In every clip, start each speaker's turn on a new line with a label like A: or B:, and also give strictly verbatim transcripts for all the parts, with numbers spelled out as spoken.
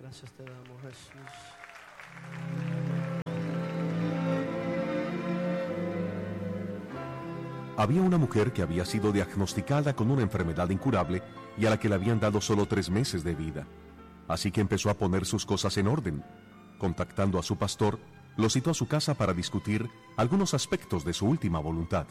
A: Gracias te damos, Jesús.
B: Había una mujer que había sido diagnosticada con una enfermedad incurable y a la que le habían dado solo tres meses de vida. Así que empezó a poner sus cosas en orden. Contactando a su pastor, lo citó a su casa para discutir algunos aspectos de su última voluntad.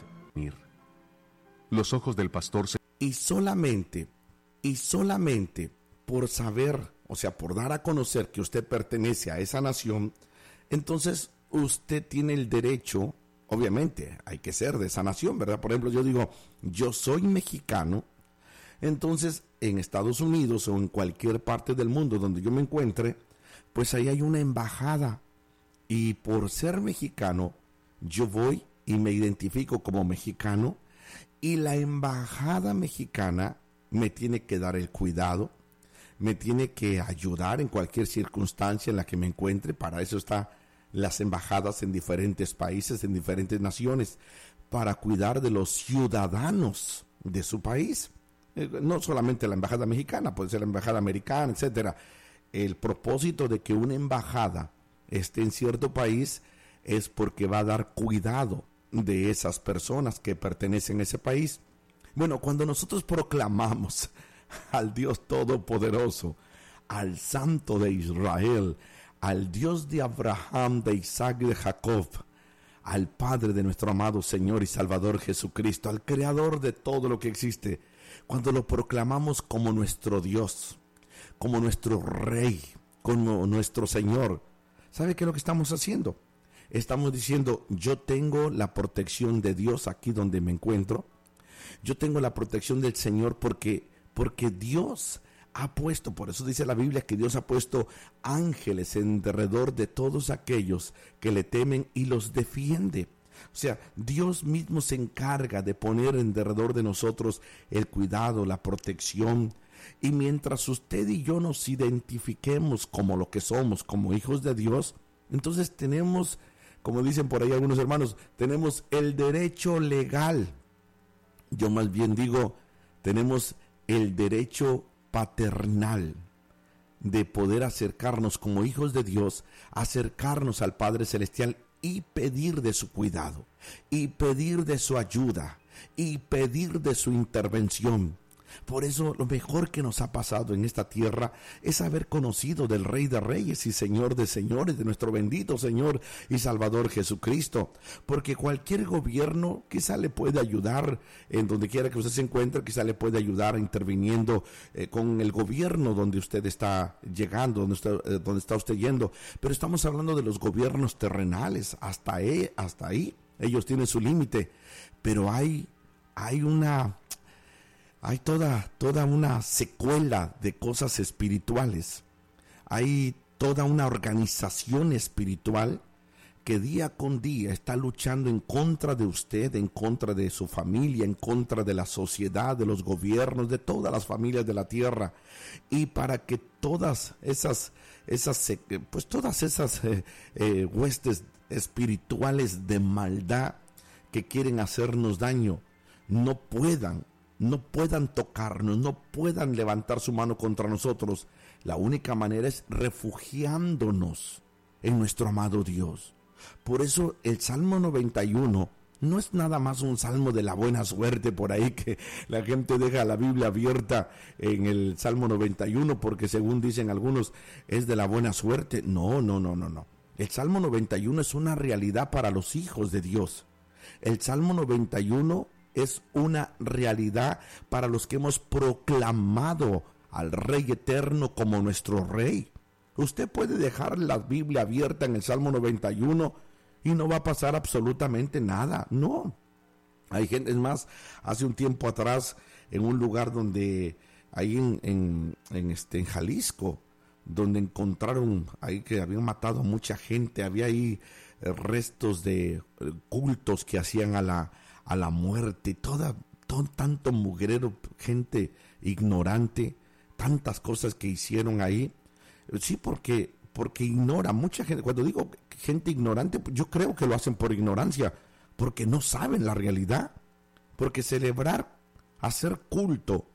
B: Los ojos del pastor se...
C: Y solamente, y solamente por saber, o sea, por dar a conocer que usted pertenece a esa nación, entonces usted tiene el derecho, obviamente, hay que ser de esa nación, ¿verdad? Por ejemplo, yo digo, yo soy mexicano, entonces en Estados Unidos o en cualquier parte del mundo donde yo me encuentre, pues ahí hay una embajada. Y por ser mexicano, yo voy y me identifico como mexicano y la embajada mexicana me tiene que dar el cuidado, me tiene que ayudar en cualquier circunstancia en la que me encuentre. Para eso están las embajadas en diferentes países, en diferentes naciones, para cuidar de los ciudadanos de su país. Eh, no solamente la embajada mexicana, puede ser la embajada americana, etcétera. El propósito de que una embajada esté en cierto país es porque va a dar cuidado de esas personas que pertenecen a ese país. Bueno, cuando nosotros proclamamos al Dios Todopoderoso, al Santo de Israel, al Dios de Abraham, de Isaac y de Jacob, al Padre de nuestro amado Señor y Salvador Jesucristo, al Creador de todo lo que existe, cuando lo proclamamos como nuestro Dios, como nuestro Rey, como nuestro Señor, ¿sabe qué es lo que estamos haciendo? Estamos diciendo, yo tengo la protección de Dios aquí donde me encuentro. Yo tengo la protección del Señor porque, porque Dios ha puesto, por eso dice la Biblia que Dios ha puesto ángeles en derredor de todos aquellos que le temen y los defiende. O sea, Dios mismo se encarga de poner en derredor de nosotros el cuidado, la protección. Y mientras usted y yo nos identifiquemos como lo que somos, como hijos de Dios, entonces tenemos, como dicen por ahí algunos hermanos, tenemos el derecho legal. Yo más bien digo, tenemos el derecho paternal de poder acercarnos como hijos de Dios, acercarnos al Padre Celestial y pedir de su cuidado, y pedir de su ayuda, y pedir de su intervención. Por eso lo mejor que nos ha pasado en esta tierra es haber conocido del Rey de Reyes y Señor de Señores, de nuestro bendito Señor y Salvador Jesucristo. Porque cualquier gobierno quizá le puede ayudar en donde quiera que usted se encuentre, quizá le puede ayudar interviniendo eh, con el gobierno donde usted está llegando, donde, usted, eh, donde está usted yendo. Pero estamos hablando de los gobiernos terrenales, hasta ahí, hasta ahí ellos tienen su límite. Pero hay, hay una... Hay toda, toda una secuela de cosas espirituales. Hay toda una organización espiritual que día con día está luchando en contra de usted, en contra de su familia, en contra de la sociedad, de los gobiernos, de todas las familias de la tierra. Y para que todas esas, esas pues todas esas eh, eh, huestes espirituales de maldad que quieren hacernos daño, no puedan no puedan tocarnos, no puedan levantar su mano contra nosotros. La única manera es refugiándonos en nuestro amado Dios. Por eso el Salmo noventa y uno no es nada más un salmo de la buena suerte por ahí que la gente deja la Biblia abierta en el Salmo noventa y uno porque según dicen algunos es de la buena suerte. No, no, no, no, no. El Salmo noventa y uno es una realidad para los hijos de Dios. El Salmo noventa y uno es una realidad para los que hemos proclamado al Rey Eterno como nuestro Rey. Usted puede dejar la Biblia abierta en el Salmo noventa y uno y no va a pasar absolutamente nada. No. Hay gente, es más, hace un tiempo atrás, en un lugar donde, ahí en, en, en, este, en Jalisco, donde encontraron ahí que habían matado a mucha gente, había ahí eh, restos de eh, cultos que hacían a la a la muerte, toda, todo, tanto mugrero, gente ignorante, tantas cosas que hicieron ahí. Sí, porque, porque ignora, mucha gente, cuando digo gente ignorante, yo creo que lo hacen por ignorancia, porque no saben la realidad, porque celebrar, hacer culto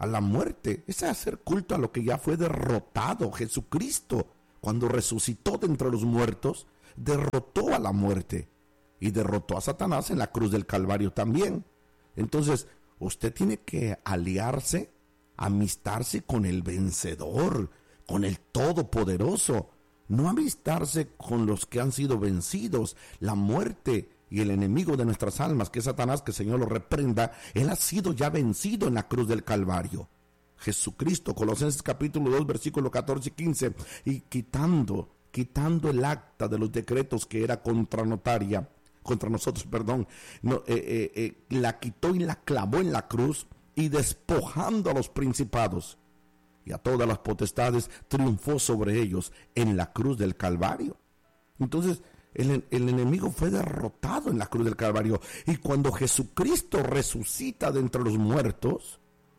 C: a la muerte, es hacer culto a lo que ya fue derrotado. Jesucristo, cuando resucitó de entre los muertos, derrotó a la muerte y derrotó a Satanás en la cruz del Calvario también. Entonces, usted tiene que aliarse, amistarse con el vencedor, con el Todopoderoso, no amistarse con los que han sido vencidos. La muerte y el enemigo de nuestras almas, que es Satanás, que el Señor lo reprenda, él ha sido ya vencido en la cruz del Calvario. Jesucristo, Colosenses capítulo dos, versículos catorce y quince, y quitando, quitando el acta de los decretos que era contra notaria, contra nosotros, perdón, no, eh, eh, eh, la quitó y la clavó en la cruz, y despojando a los principados y a todas las potestades, triunfó sobre ellos en la cruz del Calvario. Entonces, el, el enemigo fue derrotado en la cruz del Calvario. Y cuando Jesucristo resucita de entre los muertos,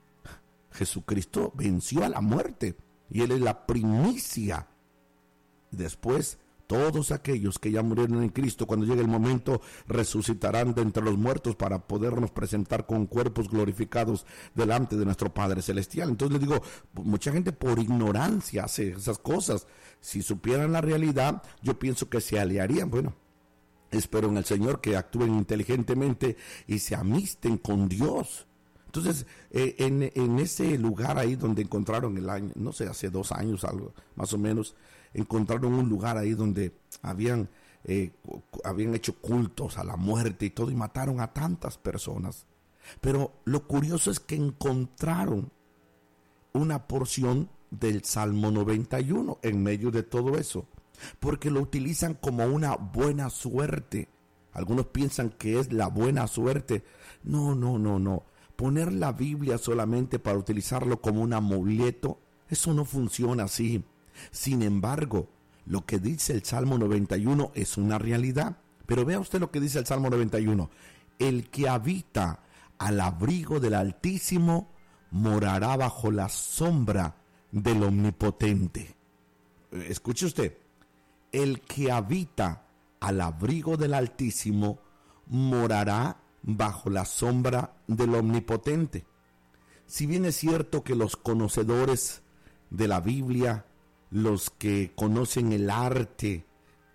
C: Jesucristo venció a la muerte. Y Él es la primicia. Después, todos aquellos que ya murieron en Cristo, cuando llegue el momento, resucitarán de entre los muertos para podernos presentar con cuerpos glorificados delante de nuestro Padre Celestial. Entonces les digo, mucha gente por ignorancia hace esas cosas. Si supieran la realidad, yo pienso que se aliarían. Bueno, espero en el Señor que actúen inteligentemente y se amisten con Dios. Entonces, eh, en, en ese lugar ahí donde encontraron el año, no sé, hace dos años, algo más o menos, encontraron un lugar ahí donde habían, eh, habían hecho cultos a la muerte y todo, y mataron a tantas personas. Pero lo curioso es que encontraron una porción del Salmo noventa y uno en medio de todo eso, porque lo utilizan como una buena suerte. Algunos piensan que es la buena suerte. No, no, no, no. Poner la Biblia solamente para utilizarlo como un amuleto, eso no funciona así. Sin embargo, lo que dice el Salmo noventa y uno es una realidad. Pero vea usted lo que dice el Salmo noventa y uno. El que habita al abrigo del Altísimo morará bajo la sombra del Omnipotente. Escuche usted. El que habita al abrigo del Altísimo morará bajo la sombra del Omnipotente. Si bien es cierto que los conocedores de la Biblia, los que conocen el arte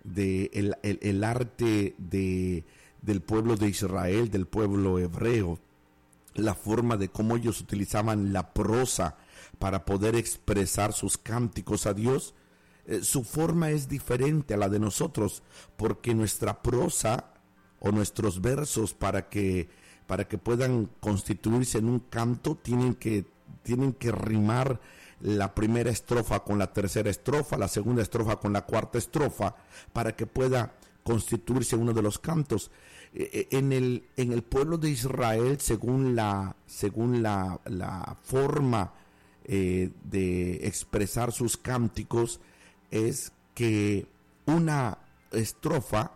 C: de el, el, el arte de del pueblo de Israel, del pueblo hebreo, la forma de cómo ellos utilizaban la prosa para poder expresar sus cánticos a Dios, eh, su forma es diferente a la de nosotros, porque nuestra prosa o nuestros versos para que para que puedan constituirse en un canto tienen que tienen que rimar la primera estrofa con la tercera estrofa, la segunda estrofa con la cuarta estrofa, para que pueda constituirse uno de los cantos. En el, en el pueblo de Israel, según la, según la, la forma eh, de expresar sus cánticos, es que una estrofa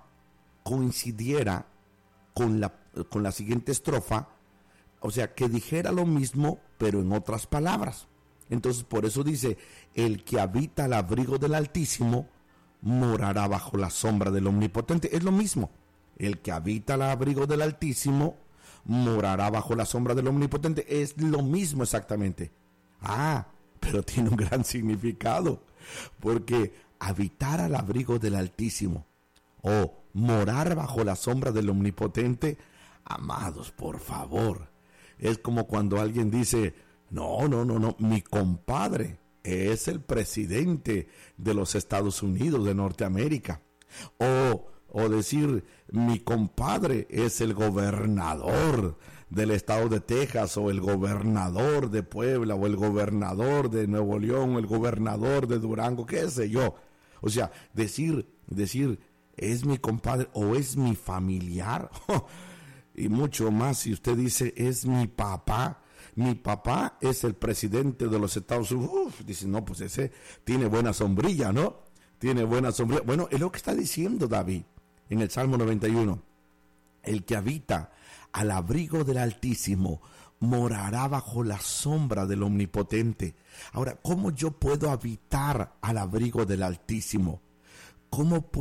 C: coincidiera con la, con la siguiente estrofa, o sea, que dijera lo mismo, pero en otras palabras. Entonces, por eso dice, el que habita al abrigo del Altísimo morará bajo la sombra del Omnipotente. Es lo mismo. El que habita al abrigo del Altísimo morará bajo la sombra del Omnipotente. Es lo mismo exactamente. Ah, pero tiene un gran significado. Porque habitar al abrigo del Altísimo o morar bajo la sombra del Omnipotente, amados, por favor, es como cuando alguien dice, no, no, no, no, mi compadre es el presidente de los Estados Unidos de Norteamérica. O, o decir, mi compadre es el gobernador del estado de Texas, o el gobernador de Puebla, o el gobernador de Nuevo León, o el gobernador de Durango, qué sé yo. O sea, decir, decir, es mi compadre o es mi familiar. Y mucho más si usted dice, es mi papá. Mi papá es el presidente de los Estados Unidos. Uf, dice, no, pues ese tiene buena sombrilla, ¿no? Tiene buena sombrilla. Bueno, es lo que está diciendo David en el Salmo noventa y uno. El que habita al abrigo del Altísimo morará bajo la sombra del Omnipotente. Ahora, ¿cómo yo puedo habitar al abrigo del Altísimo? ¿Cómo puedo